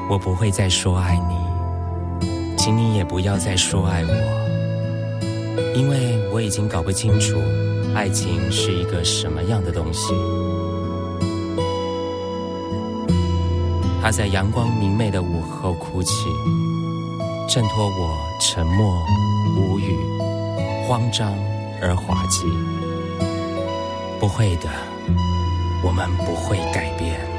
我不会再说爱你，请你也不要再说爱我，因为我已经搞不清楚爱情是一个什么样的东西。它在阳光明媚的午后哭泣，衬托我沉默无语，慌张而滑稽。不会的，我们不会改变。